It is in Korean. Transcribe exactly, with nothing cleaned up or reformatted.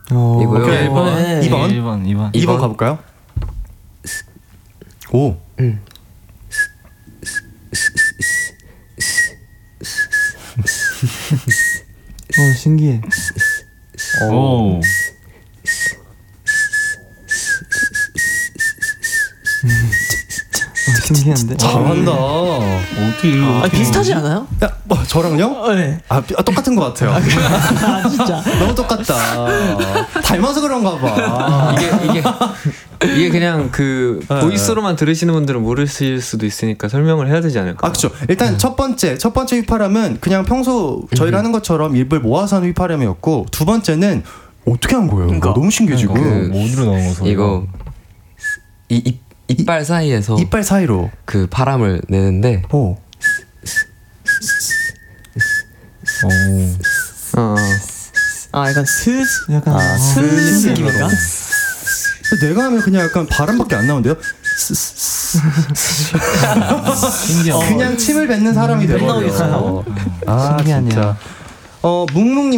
이거요. 오케이, 일 번. 네. 이 번. 일 번, 이 번. 이 번 가볼까요? 오. 음. 어 신기해. 오. 어, 신기한데. 잘한다. 어떻게 이거? 아, 비슷하지 않아요? 야, 뭐, 저랑요? 어, 네. 아, 비- 아, 똑같은 것 같아요. 아 진짜. 너무 똑같다. 닮아서 그런가 봐. 이게 이게 이게 그냥 그 네. 보이스로만 들으시는 분들은 모르실 수도 있으니까 설명을 해야 되지 않을까? 아, 그렇죠. 일단 첫 번째, 첫 번째 휘파람은 그냥 평소 저희가 하는 것처럼 입을 모아서 하는 휘파람이었고, 두 번째는 어떻게 한 거예요? 그러니까. 너무 신기해 지금. 그- 어디로 나온 거 소리가? 이거 이 입, 이빨 사이에서 이빨 사이로. 그 바람을 내는데 오. 오. 어, 아 약간 스 약간 아, 스 스 느낌인가? 근데 내가 하면 그냥 약간 바람밖에 안 나오는데요. 신기하다. 그냥 침을 뱉는 사람이 음, 돼버려. 나오겠어요? 아, 신기하네요. 진짜. 어, 묵묵님